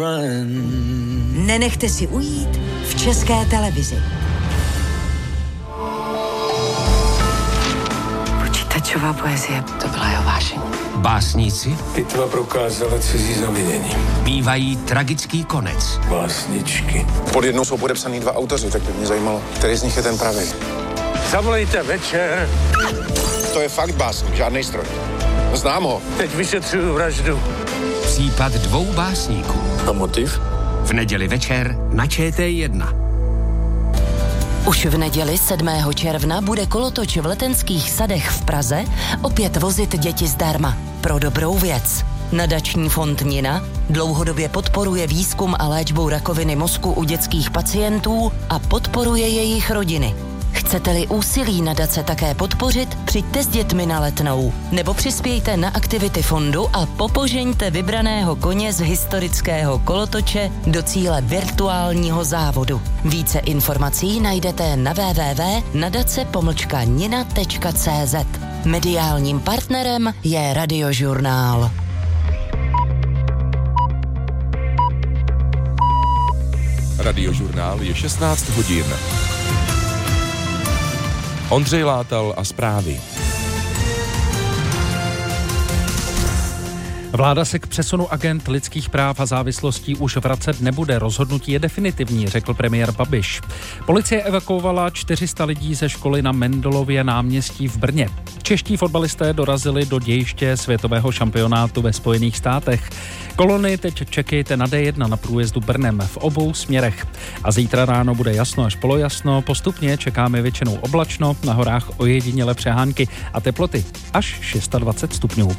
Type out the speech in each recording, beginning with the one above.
Nenechte si ujít v České televizi. Počítačová poezie, to byla jeho vášeň. Básníci Pitva prokázala cizí zavinění. bývají tragický konec. Básničky. Pod jednou jsou podepsaný 2 autoři, tak by mě zajímalo, který z nich je ten pravý. Zavolejte Večer. To je fakt básník, žádnej stroj. Znám ho. Teď vyšetřuju vraždu. Případ 2 básníků. A motiv? V neděli večer na ČT1. Už v neděli 7. června bude kolotoč v Letenských sadech v Praze opět vozit děti zdarma pro dobrou věc. Nadační fond Nina dlouhodobě podporuje výzkum a léčbu rakoviny mozku u dětských pacientů a podporuje jejich rodiny. Chcete-li úsilí nadace také podpořit, přijďte s dětmi na Letnou nebo přispějte na aktivity fondu a popožeňte vybraného koně z historického kolotoče do cíle virtuálního závodu. Více informací najdete na www.nadace-nina.cz. Mediálním partnerem je Radiožurnál. Radiožurnál je 16 hodin. Ondřej Látal a zprávy. Vláda se k přesunu agent lidských práv a závislostí už vracet nebude. Rozhodnutí je definitivní, řekl premiér Babiš. Policie evakuovala 400 lidí ze školy na Mendelově náměstí v Brně. Čeští fotbalisté dorazili do dějiště světového šampionátu ve Spojených státech. Kolony teď čekejte na D1 na průjezdu Brnem v obou směrech. A zítra ráno bude jasno až polojasno, postupně čekáme většinou oblačno, na horách ojedinělé přehánky a teploty až 26 stupňů.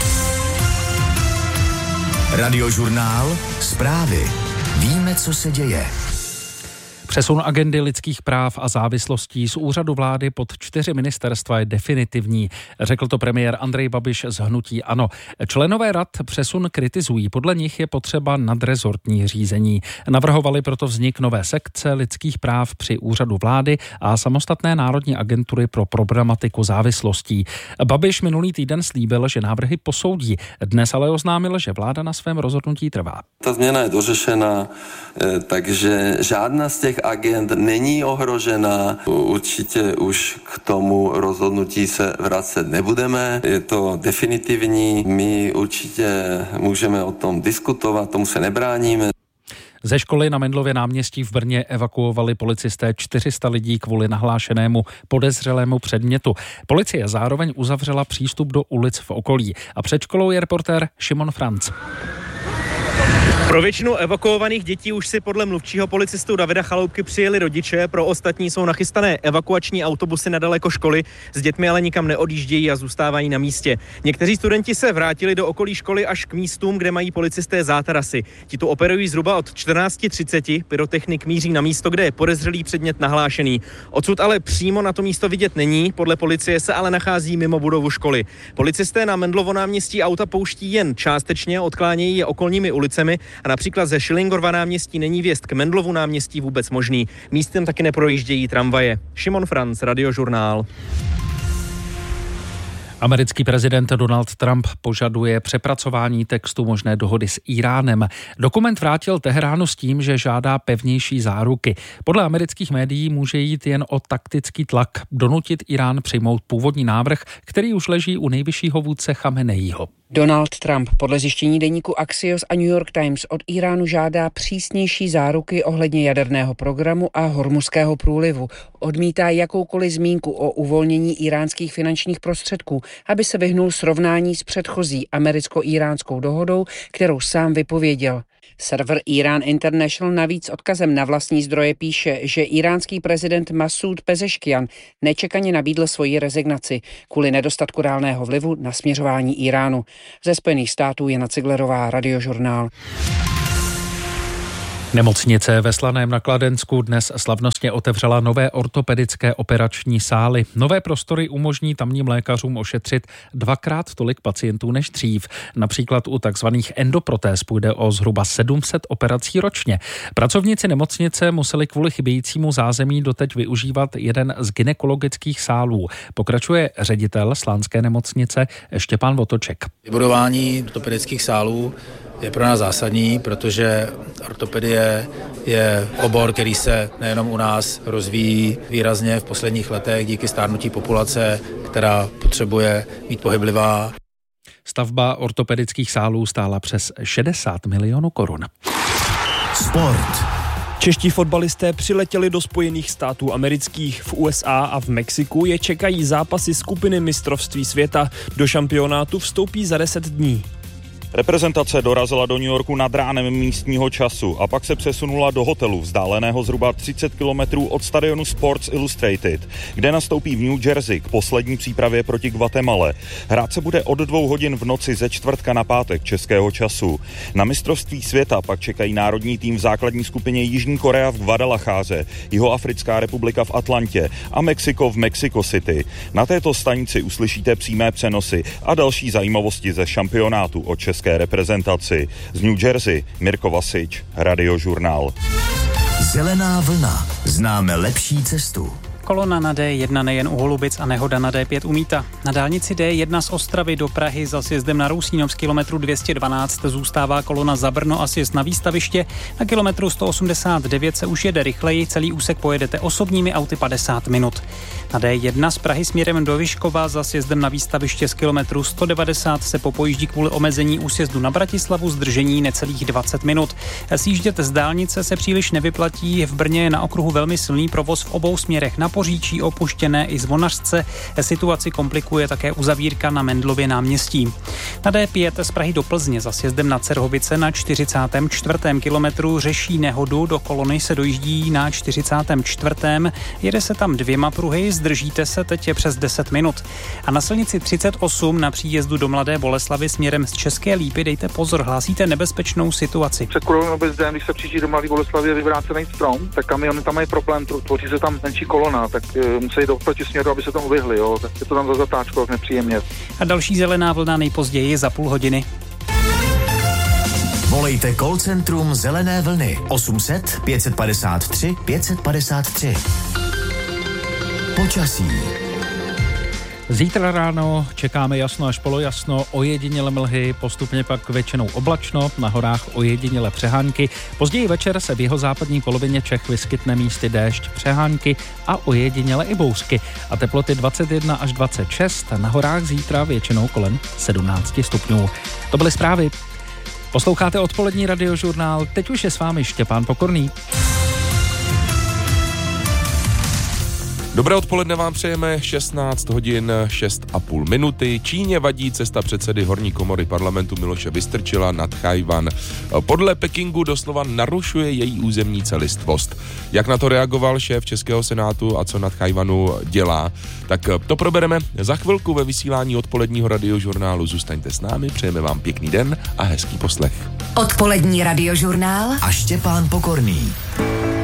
Radiožurnál, zprávy. Víme, co se děje. Přesun agendy lidských práv a závislostí z úřadu vlády pod 4 ministerstva je definitivní, řekl to premiér Andrej Babiš z hnutí ANO. Členové rad přesun kritizují, podle nich je potřeba nadrezortní řízení. Navrhovali proto vznik nové sekce lidských práv při úřadu vlády a samostatné národní agentury pro problematiku závislostí. Babiš minulý týden slíbil, že návrhy posoudí. Dnes ale oznámil, že vláda na svém rozhodnutí trvá. Ta změna je dořešena, takže žádná z těch agent není ohrožena. Určitě už k tomu rozhodnutí se vracet nebudeme. Je to definitivní. My určitě můžeme o tom diskutovat, tomu se nebráníme. Ze školy na Mendelově náměstí v Brně evakuovali policisté 400 lidí kvůli nahlášenému podezřelému předmětu. Policie zároveň uzavřela přístup do ulic v okolí. A před školou je reportér Šimon Franc. Pro většinu evakuovaných dětí už si podle mluvčího policistu Davida Chaloupky přijeli rodiče, pro ostatní jsou nachystané evakuační autobusy nedaleko školy, s dětmi ale nikam neodjíždějí a zůstávají na místě. Někteří studenti se vrátili do okolí školy až k místům, kde mají policisté zátarasy. Ti tu operují zhruba od 14:30, pyrotechnik míří na místo, kde je podezřelý předmět nahlášený. Odsud ale přímo na to místo vidět není, podle policie se ale nachází mimo budovu školy. Policisté na Mendelovo náměstí auta pouští jen částečně, odklánějí je okolními ulicemi a například ze Schillingorova náměstí není vjezd k Mendelovu náměstí vůbec možný. Místem taky neprojíždějí tramvaje. Šimon Franc, Radiožurnál. Americký prezident Donald Trump požaduje přepracování textu možné dohody s Íránem. Dokument vrátil Teheránu s tím, že žádá pevnější záruky. Podle amerických médií může jít jen o taktický tlak, donutit Írán přijmout původní návrh, který už leží u nejvyššího vůdce Chameneího. Donald Trump podle zjištění deníku Axios a New York Times od Íránu žádá přísnější záruky ohledně jaderného programu a Hormuzského průlivu. Odmítá jakoukoliv zmínku o uvolnění iránských finančních prostředků, aby se vyhnul srovnání s předchozí americko-íránskou dohodou, kterou sám vypověděl. Server Iran International navíc odkazem na vlastní zdroje píše, že iránský prezident Masud Pezeškian nečekaně nabídl svoji rezignaci kvůli nedostatku reálného vlivu na směřování Iránu. Ze Spojených států Jana Ciglerová, Radiožurnál. Nemocnice ve Slaném na Kladensku dnes slavnostně otevřela nové ortopedické operační sály. Nové prostory umožní tamním lékařům ošetřit 2x tolik pacientů než dřív. Například u takzvaných endoprotéz půjde o zhruba 700 operací ročně. Pracovníci nemocnice museli kvůli chybějícímu zázemí doteď využívat jeden z gynekologických sálů. Pokračuje ředitel slánské nemocnice Štěpán Votoček. Vybudování ortopedických sálů je pro nás zásadní, protože ortopedie je obor, který se nejenom u nás rozvíjí výrazně v posledních letech díky stárnutí populace, která potřebuje být pohyblivá. Stavba ortopedických sálů stála přes 60 milionů korun. Sport. Čeští fotbalisté přiletěli do Spojených států amerických. V USA a v Mexiku je čekají zápasy skupiny mistrovství světa. Do šampionátu vstoupí za 10 dní. Reprezentace dorazila do New Yorku nad ránem místního času a pak se přesunula do hotelu vzdáleného zhruba 30 kilometrů od stadionu Sports Illustrated, kde nastoupí v New Jersey k poslední přípravě proti Guatemale. Hrát se bude od 2 hodin v noci ze čtvrtka na pátek českého času. Na mistrovství světa pak čekají národní tým v základní skupině Jižní Korea v Guadalajáře, Jihoafrická republika v Atlantě a Mexiko v Mexico City. Na této stanici uslyšíte přímé přenosy a další zajímavosti ze šampionátu o české reprezentaci. Z New Jersey Mirko Vasič, Radiožurnál. Zelená vlna. Známe lepší cestu. Kolona na D1 nejen u Holubic a nehoda na D5 u Mýta. Na dálnici D1 z Ostravy do Prahy za sjezdem na Rousínov z kilometru 212 zůstává kolona za Brno a sjezd na Výstaviště. Na kilometru 189 se už jede rychleji, celý úsek pojedete osobními auty 50 minut. Na D1 z Prahy směrem do Vyškova za sjezdem na Výstaviště z kilometru 190 se popojíždí kvůli omezení úsjezdu na Bratislavu zdržení necelých 20 minut. Sjíždět z dálnice se příliš nevyplatí, v Brně je na okruhu velmi silný provoz v obou směrech na Poříčí, Opuštěné i Zvonařce. Situaci komplikuje také uzavírka na Mendlově náměstí. Na D5 z Prahy do Plzně za sjezdem na Cerhovice na 44. kilometru řeší nehodu, do kolony se dojíždí na 44. Jede se tam 2 pruhy, zdržíte se teď přes 10 minut. A na silnici 38 na příjezdu do Mladé Boleslavi směrem z České Lípy dejte pozor, hlásíte nebezpečnou situaci. Před Kruhovým objezdem, když se přijíždí do Mladé Boleslavy, je vyvrácený strom, tak kamiony tam mají problém, tvoří se tam menší kolona, tak musí jít do protisměru, aby se tomu vyhli, jo, tak je to tam za zatáčkou nepříjemně. A další zelená vlna nejpozději za půl hodiny. Volejte call centrum Zelené vlny 800 553 553. Počasí. Zítra ráno čekáme jasno až polojasno, ojediněle mlhy, postupně pak většinou oblačno, na horách ojediněle přehánky. Později večer se v jihozápadní polovině Čech vyskytne místy déšť, přehánky a ojediněle i bouřky. A teploty 21 až 26, na horách zítra většinou kolem 17 stupňů. To byly zprávy. Posloucháte odpolední Radiožurnál, teď už je s vámi Štěpán Pokorný. Dobré odpoledne vám přejeme, 16 hodin 6,5 minuty. Číně vadí cesta předsedy horní komory parlamentu Miloše Vystrčila nad Tchaj-wan. Podle Pekingu doslova narušuje její územní celistvost. Jak na to reagoval šéf Českého senátu a co na Tchaj-wanu dělá, tak to probereme za chvilku ve vysílání odpoledního Radiožurnálu. Zůstaňte s námi, přejeme vám pěkný den a hezký poslech. Odpolední Radiožurnál a Štěpán Pokorný.